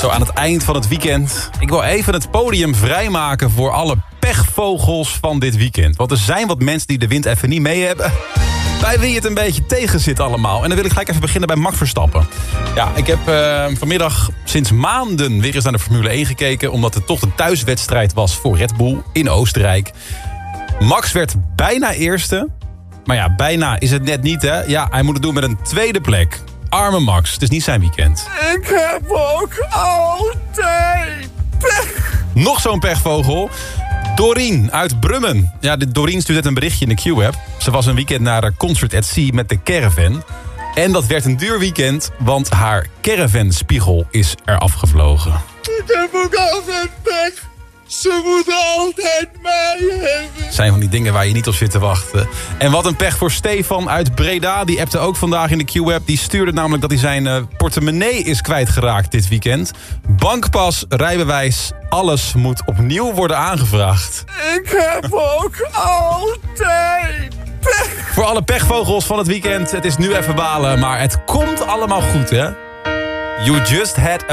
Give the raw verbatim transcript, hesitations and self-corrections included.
Zo aan het eind van het weekend. Ik wil even het podium vrijmaken voor alle pechvogels van dit weekend. Want er zijn wat mensen die de wind even niet mee hebben. Bij wie het een beetje tegen zit allemaal. En dan wil ik gelijk even beginnen bij Max Verstappen. Ja, ik heb uh, vanmiddag sinds maanden weer eens naar de Formule één gekeken. Omdat het toch een thuiswedstrijd was voor Red Bull in Oostenrijk. Max werd bijna eerste. Maar ja, bijna is het net niet, hè. Ja, hij moet het doen met een tweede plek. Arme Max, het is niet zijn weekend. Ik heb ook altijd pech. Nog zo'n pechvogel. Doreen uit Brummen. Ja, de Doreen stuurt net een berichtje in de Q-app. Ze was een weekend naar Concert at Sea met de caravan. En dat werd een duur weekend, want haar caravanspiegel is eraf gevlogen. Ik heb ook altijd pech. Ze moeten altijd mij hebben. Zijn van die dingen waar je niet op zit te wachten. En wat een pech voor Stefan uit Breda. Die appte ook vandaag in de Q-app. Die stuurde namelijk dat hij zijn uh, portemonnee is kwijtgeraakt dit weekend. Bankpas, rijbewijs, alles moet opnieuw worden aangevraagd. Ik heb ook altijd pech. Voor alle pechvogels van het weekend. Het is nu even balen, maar het komt allemaal goed, hè? You just had a